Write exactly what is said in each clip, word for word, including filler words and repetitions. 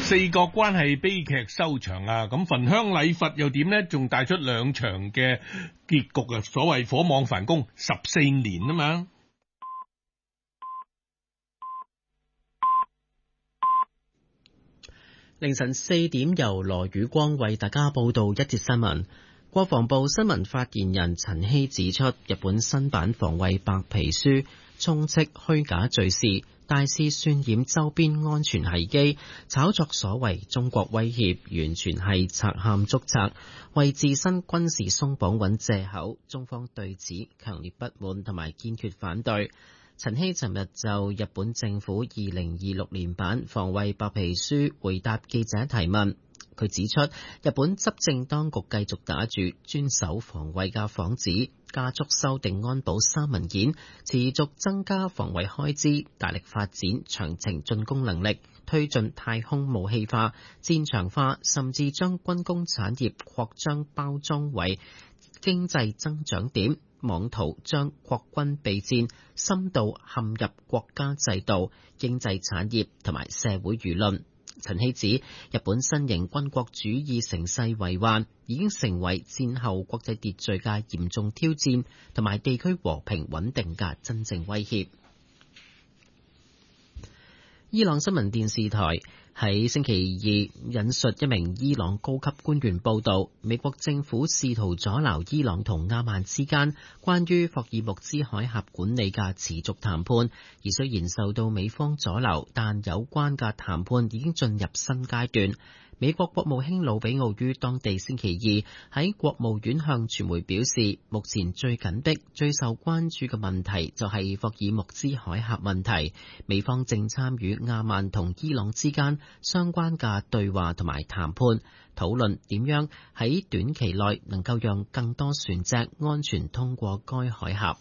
四角關係悲劇收場啊！咁焚香禮佛又點呢？仲帶出兩場嘅結局啊！所謂火網繁工十四年啊嘛。 凌晨四點由羅宇光為大家報道一節新聞。國防部新聞發言人陳希指出，日本新版防衛白皮書充斥虛假敘事，大肆渲染周邊安全危機，炒作所謂中國威脅，完全係賊喊捉賊，為自身軍事鬆綁揾藉口。中方對此強烈不滿同埋堅決反對。陳希尋日就日本政府二零二六年版防衛白皮書回答記者提問。佢指出，日本執政當局繼續打住專守防衛嘅幌子，加速修訂安保三文件，持續增加防衛開支，大力發展長程進攻能力，推進太空武器化、戰場化，甚至將軍工產業擴張包裝為經濟增長點，妄圖將國軍備戰深度陷入國家制度、經濟產業同埋社會輿論。陳希指，日本新型軍國主義乘勢為患，已經成為戰後國際秩序嘅嚴重挑戰，同埋地區和平穩定嘅真正威脅。伊朗新聞電視台喺星期二引述一名伊朗高級官員報道，美國政府試圖阻撓伊朗同阿曼之間關於霍爾木茲海峽管理嘅持續談判，而雖然受到美方阻撓，但有關嘅談判已經進入新階段。美國國務卿魯比奧於當地星期二喺國務院向傳媒表示，目前最緊迫、最受關注嘅問題就係霍爾木茲海峽問題。美方正參與阿曼同伊朗之間相關嘅對話同埋談判，討論點樣喺短期內能夠讓更多船隻安全通過該海峽。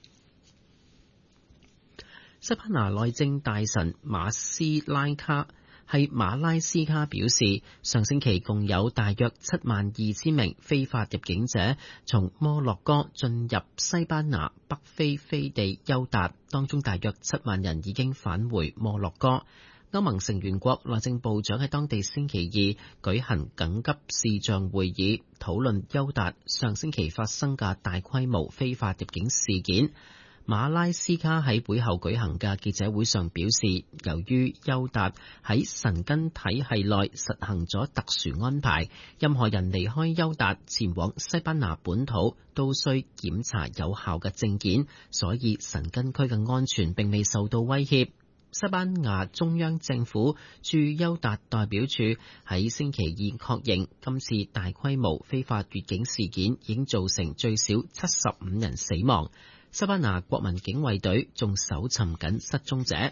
西班牙內政大臣馬斯拉卡係馬拉斯卡表示，上星期共有大約七萬二千名非法入境者從摩洛哥進入西班牙北非飛地休達，當中大約七萬人已經返回摩洛哥。歐盟成員國內政部長喺當地星期二舉行緊急視像會議，討論休達上星期發生嘅大規模非法入境事件。馬拉斯卡喺會後舉行嘅記者會上表示，由於休達喺申根體系內實行咗特殊安排，任何人離開休達前往西班牙本土都需檢查有效嘅證件，所以申根區嘅安全並未受到威脅。西班牙中央政府駐休達代表處喺星期二確認，今次大規模非法越境事件已經造成最少七十五人死亡。西班牙國民警衛隊仲搜尋緊失蹤者。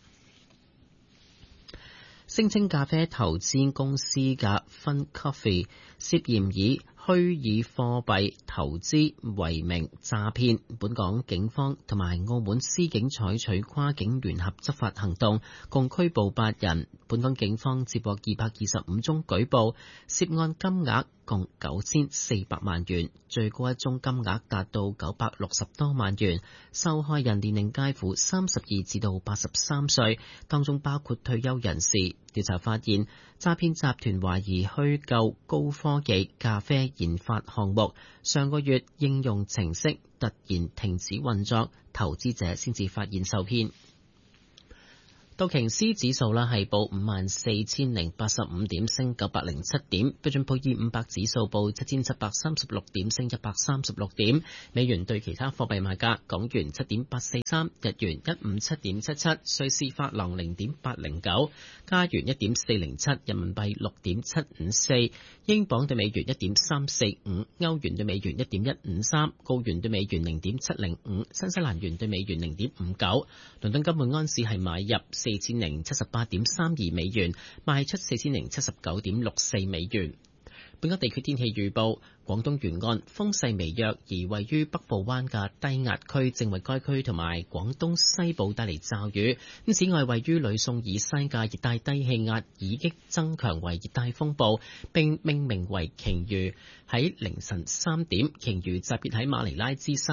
聲稱咖啡投資公司嘅 Fun Coffee 涉嫌以虛擬貨幣投資為名詐騙，本港警方同埋澳門司警採取跨境聯合執法行動，共拘捕八人。本港警方接獲二百二十五宗舉報，涉案金額共九千四百萬元，最高一宗金額達到九百六十多萬元。受害人年齡介乎三十二至到八十三歲，當中包括退休人士。調查發現，詐騙集團懷疑虛構高科技咖啡研發項目，上個月應用程式突然停止運作，投資者先至發現受騙。道瓊斯指數啦係報五萬四千零八十五點，升九百零七點。標準普爾五百指數報七千七百三十六點，升一百三十六點。美元對其他貨幣賣價：港元七點八四三，日元一五七點七七，瑞士法郎零點八零九，加元一點四零七，人民幣六點七五四，英鎊對美元一點三四五，歐元對美元一點一五三，澳元對美元零點七零五，新西蘭元對美元零點五九。倫敦金每安士係買入四千零七十八點三二美元，賣出四千零七十九點六四美元。本港地區天氣預報：廣東沿岸風勢微弱，而位於北部灣嘅低壓區正為該區同埋廣東西部帶嚟驟雨。咁此外，位於呂宋以西嘅熱帶低氣壓已經增強為熱帶風暴，並命名為鯨魚。喺凌晨三點，鯨魚集結喺馬尼拉之西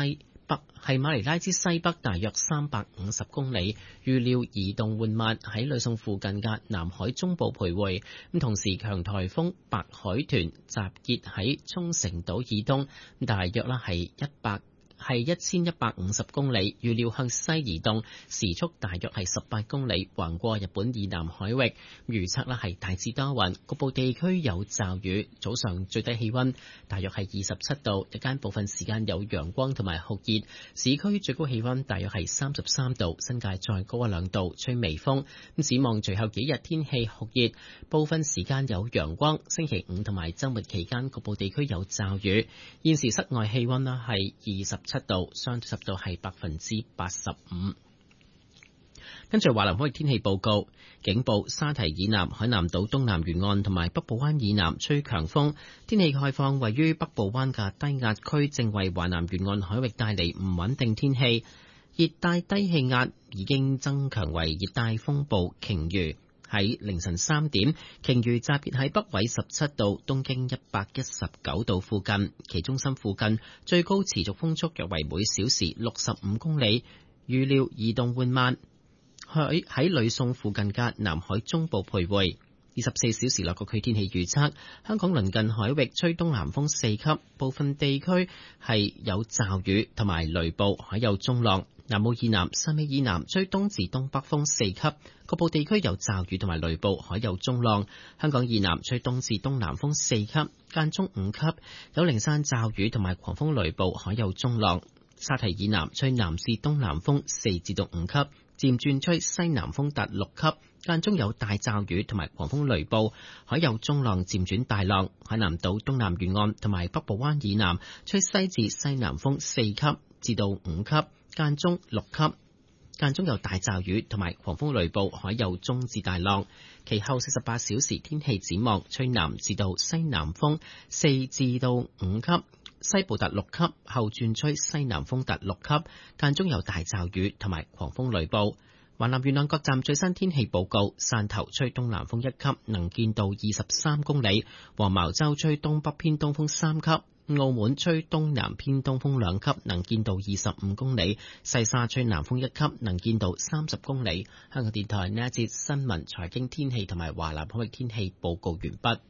北，係馬尼拉之西北大約三百五十公里，預料移動緩慢，喺呂宋附近嘅南海中部徘徊。咁同時，強颱風白海豚集結喺沖繩島以東，大約啦係一百。係一千一百五十公里，預料向西移動，時速大約係十八公里，橫過日本以南海域。預測咧係大致多雲，局部地區有驟雨。早上最低氣溫大約係二十七度，日間部分時間有陽光同埋酷熱。市區最高氣溫大約係三十三度，新界再高一兩度，吹微風。咁展望隨後幾日天氣酷熱，部分時間有陽光。星期五同埋週末期間局部地區有驟雨。現時室外氣溫啦係二十七度，相對濕度係百分之八十五。跟住華南海域天氣報告，警報沙堤以南、海南島東南沿岸同埋北部灣以南吹強風。天氣概況，位於北部灣嘅低壓區正為華南沿岸海域帶嚟唔穩定天氣。熱帶低氣壓已經增強為熱帶風暴鯨魚。喺凌晨三點，鯨魚集結喺北緯十七度、東經一百一十九度附近，其中心附近最高持續風速約為每小時六十五公里，預料移動緩慢，喺喺呂宋附近嘅南海中部徘徊。二十四小時內各區天氣預測：香港鄰近海域吹東南風四級，部分地區係有驟雨同埋雷暴，海有中浪。南澳以南、汕尾以南吹東至東北風四級，局部地區有驟雨同埋雷暴，海有中浪。香港以南吹東至東南風四級，間中五級，有零散驟雨同埋狂風雷暴，海有中浪。沙堤以南吹南至東南風四至到五級，漸轉吹西南風達六級，間中有大驟雨同埋狂風雷暴，海有中浪漸轉大浪。海南島東南沿岸同埋北部灣以南吹西至西南風四級至到五級。間中六級，間中有大驟雨同埋狂風雷暴，海有中至大浪。其後四十八小時天氣展望，吹南至到西南風四至到五級，西部達六級，後轉吹西南風達六級，間中有大驟雨同埋狂風雷暴。華南沿岸各站最新天氣報告：汕頭吹東南風一級，能見度二十三公里；黃茅洲吹東北偏東風三級。澳門吹東南偏東風兩級，能見度二十五公里；西沙吹南風一級，能見度三十公里。香港電台呢一節新聞、財經、天氣同埋華南海域天氣報告完畢。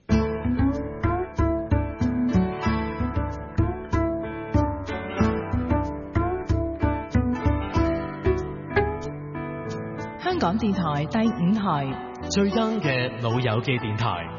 香港電台第五台最啱嘅老友記電台。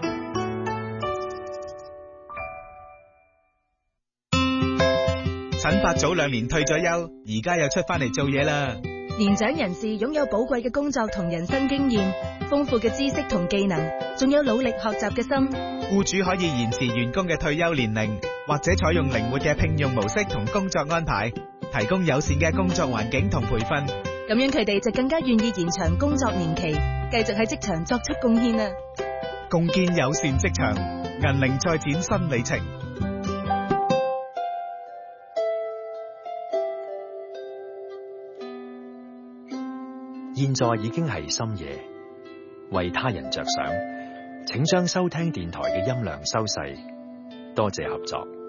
陳伯早兩年退咗休，而家又出翻嚟做嘢啦。 年長人士擁有寶貴嘅工作同人生經驗，豐富嘅知識同技能，仲有努力學習嘅心。 僱主可以延遲員工嘅退休年齡，或者採用靈活嘅聘用模式同工作安排，提供友善嘅工作環境同培訓。 咁樣佢哋就更加願意延長工作年期，繼續喺職場作出貢獻啦。 共建友善職場，銀齡再展新里程。 現在已經係深夜，為他人着想，請將收聽電台嘅音量收細，多謝合作。